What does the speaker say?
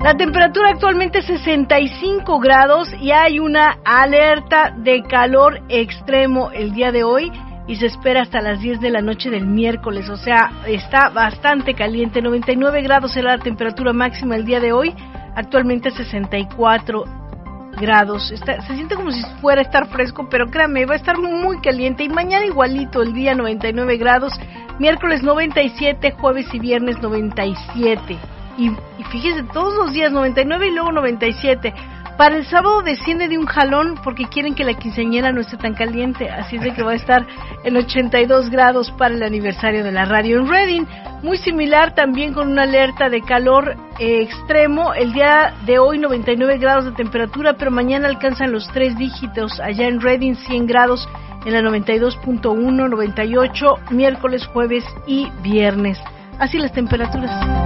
La temperatura actualmente es 65 grados y hay una alerta de calor extremo el día de hoy y se espera hasta las 10 de la noche del miércoles, o sea, está bastante caliente. 99 grados será la temperatura máxima el día de hoy, actualmente 64 grados. Se siente como si fuera a estar fresco, pero créanme, va a estar muy caliente. Y mañana igualito el día, 99 grados, miércoles 97, jueves y viernes 97. Y fíjese, todos los días 99 y luego 97. Para el sábado desciende de un jalón porque quieren que la quinceañera no esté tan caliente, así es de que va a estar en 82 grados para el aniversario de la radio en Reading. Muy similar también con una alerta de calor extremo. El día de hoy 99 grados de temperatura, pero mañana alcanzan los 3 dígitos allá en Reading, 100 grados en la 92.1, 98, miércoles, jueves y viernes. Así las temperaturas.